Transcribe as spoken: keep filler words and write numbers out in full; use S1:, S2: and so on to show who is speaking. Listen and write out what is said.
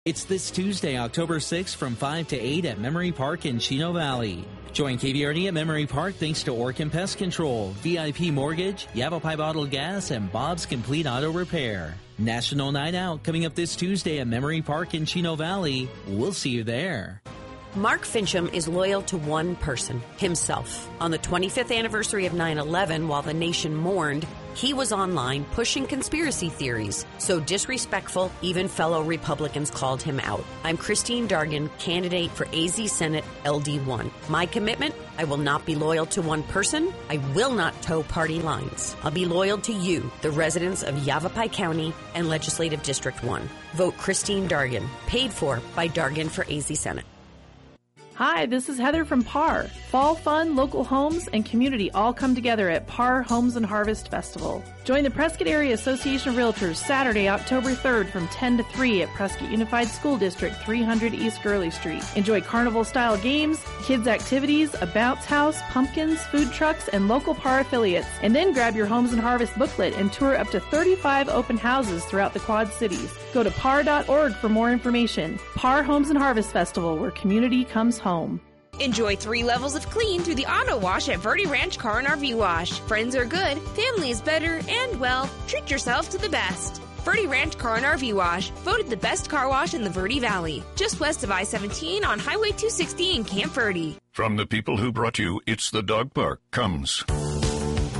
S1: It's this Tuesday, October sixth from five to eight at Memory Park in Chino Valley. Join K V R D at Memory Park thanks to Orkin Pest Control, V I P Mortgage, Yavapai Bottled Gas, and Bob's Complete Auto Repair. National Night Out coming up this Tuesday at Memory Park in Chino Valley. We'll see you there.
S2: Mark Fincham is loyal to one person, himself. On the twenty-fifth anniversary of nine eleven, while the nation mourned, he was online pushing conspiracy theories. So disrespectful, even fellow Republicans called him out. I'm Christine Dargan, candidate for A Z Senate L D one. My commitment? I will not be loyal to one person. I will not toe party lines. I'll be loyal to you, the residents of Yavapai County and Legislative District one. Vote Christine Dargan. Paid for by Dargan for A Z Senate.
S3: Hi, this is Heather from P A R. Fall fun, local homes, and community all come together at P A R Homes and Harvest Festival. Join the Prescott Area Association of Realtors Saturday, October third from ten to three at Prescott Unified School District, three hundred East Gurley Street. Enjoy carnival-style games, kids' activities, a bounce house, pumpkins, food trucks, and local P A R affiliates. And then grab your Homes and Harvest booklet and tour up to thirty-five open houses throughout the Quad Cities. Go to P A R dot org for more information. P A R Homes and Harvest Festival, where community comes home.
S4: Enjoy three levels of clean through the auto wash at Verde Ranch Car and R V Wash. Friends are good, family is better, and, well, treat yourself to the best. Verde Ranch Car and R V Wash, voted the best car wash in the Verde Valley. Just west of I seventeen on Highway two sixty in Camp Verde.
S5: From the people who brought you It's the Dog Park comes